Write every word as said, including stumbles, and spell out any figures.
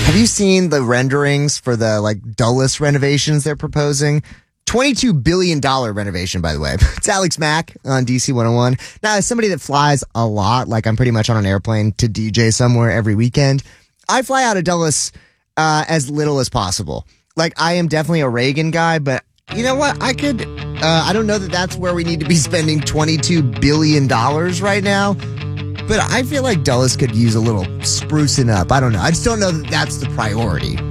Have you seen the renderings for the like Dulles renovations they're proposing? twenty-two billion dollars renovation, by the way. It's Alex Mack on D C one oh one. Now, as somebody that flies a lot, like I'm pretty much on an airplane to D J somewhere every weekend, I fly out of Dulles uh, as little as possible. Like, I am definitely a Reagan guy, but you know what? I could, uh, I don't know that that's where we need to be spending twenty-two billion dollars right now, but I feel like Dulles could use a little sprucing up. I don't know. I just don't know that that's the priority.